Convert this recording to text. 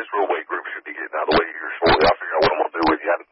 this real weight group should be getting out of the way here shortly. I'll figure out what I'm going to do with you.